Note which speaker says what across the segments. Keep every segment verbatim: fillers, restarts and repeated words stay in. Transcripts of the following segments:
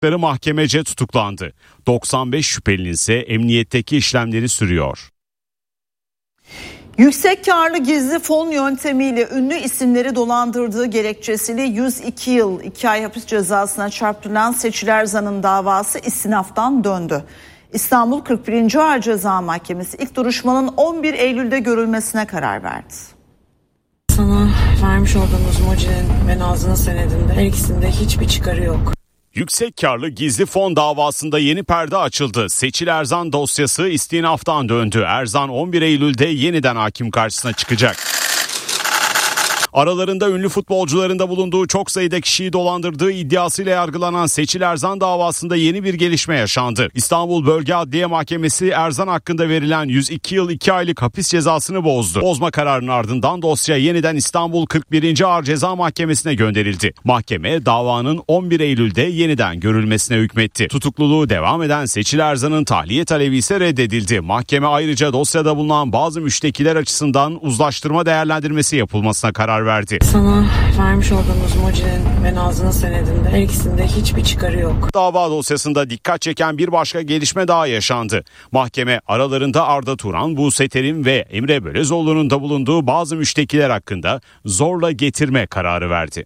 Speaker 1: sanıkları mahkemece tutuklandı. doksan beş şüphelinin ise emniyetteki işlemleri sürüyor.
Speaker 2: Yüksek karlı gizli fon yöntemiyle ünlü isimleri dolandırdığı gerekçesiyle yüz iki yıl iki ay hapis cezasına çarptırılan Seçil Erzan'ın davası istinaftan döndü. İstanbul kırk birinci Ağır Ceza Mahkemesi ilk duruşmanın on bir Eylül'de görülmesine karar verdi.
Speaker 3: Sana vermiş olduğumuz mucizenin ve Nazlı'nın senedinde her ikisinde hiçbir çıkarı yok.
Speaker 1: Yüksek karlı gizli fon davasında yeni perde açıldı. Seçil Erzan dosyası istinaftan döndü. Erzan on bir Eylül'de yeniden hakim karşısına çıkacak. Aralarında ünlü futbolcuların da bulunduğu çok sayıda kişiyi dolandırdığı iddiasıyla yargılanan Seçil Erzan davasında yeni bir gelişme yaşandı. İstanbul Bölge Adliye Mahkemesi Erzan hakkında verilen yüz iki yıl iki aylık hapis cezasını bozdu. Bozma kararının ardından dosya yeniden İstanbul kırk birinci Ağır Ceza Mahkemesi'ne gönderildi. Mahkeme davanın on bir Eylül'de yeniden görülmesine hükmetti. Tutukluluğu devam eden Seçil Erzan'ın tahliye talebi ise reddedildi. Mahkeme ayrıca dosyada bulunan bazı müştekiler açısından uzlaştırma değerlendirmesi yapılmasına karar verdi.
Speaker 3: Sana vermiş olduğumuz mucizenin ve Nazlı'nın senedinde her ikisinde hiçbir çıkarı yok.
Speaker 1: Dava dosyasında dikkat çeken bir başka gelişme daha yaşandı. Mahkeme aralarında Arda Turan, Buse Terim ve Emre Bölezoğlu'nun da bulunduğu bazı müştekiler hakkında zorla getirme kararı verdi.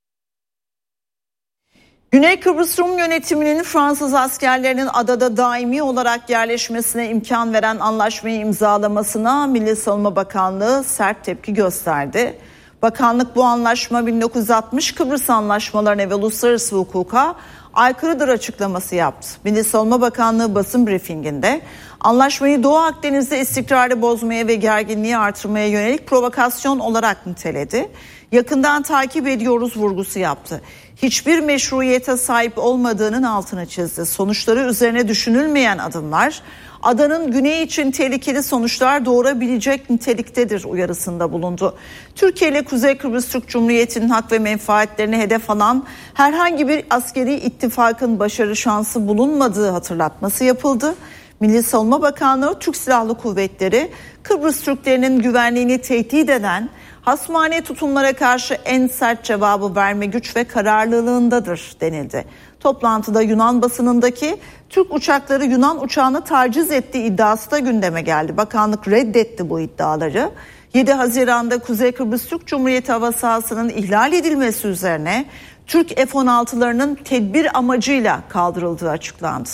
Speaker 2: Güney Kıbrıs Rum yönetiminin Fransız askerlerinin adada daimi olarak yerleşmesine imkan veren anlaşmayı imzalamasına Milli Savunma Bakanlığı sert tepki gösterdi. Bakanlık bu anlaşma bin dokuz yüz altmış Kıbrıs anlaşmalarına ve uluslararası hukuka aykırıdır açıklaması yaptı. Milli Savunma Bakanlığı basın briefinginde anlaşmayı Doğu Akdeniz'de istikrarı bozmaya ve gerginliği artırmaya yönelik provokasyon olarak niteledi. Yakından takip ediyoruz vurgusu yaptı. Hiçbir meşruiyete sahip olmadığının altını çizdi. Sonuçları üzerine düşünülmeyen adımlar adanın güneyi için tehlikeli sonuçlar doğurabilecek niteliktedir uyarısında bulundu. Türkiye ile Kuzey Kıbrıs Türk Cumhuriyeti'nin hak ve menfaatlerini hedef alan herhangi bir askeri ittifakın başarı şansı bulunmadığı hatırlatması yapıldı. Milli Savunma Bakanlığı Türk Silahlı Kuvvetleri Kıbrıs Türklerinin güvenliğini tehdit eden hasmane tutumlara karşı en sert cevabı verme güç ve kararlılığındadır denildi. Toplantıda Yunan basınındaki Türk uçakları Yunan uçağını taciz ettiği iddiası da gündeme geldi. Bakanlık reddetti bu iddiaları. yedi Haziran'da Kuzey Kıbrıs Türk Cumhuriyeti hava sahasının ihlal edilmesi üzerine Türk F on altılarının tedbir amacıyla kaldırıldığı açıklandı.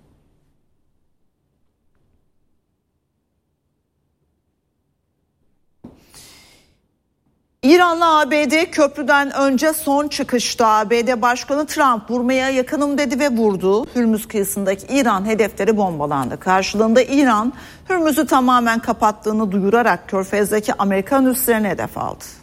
Speaker 2: İran'la A B D köprüden önce son çıkışta A B D Başkanı Trump vurmaya yakınım dedi ve vurdu. Hürmüz kıyısındaki İran hedefleri bombalandı. Karşılığında İran Hürmüz'ü tamamen kapattığını duyurarak Körfez'deki Amerikan üslerine hedef aldı.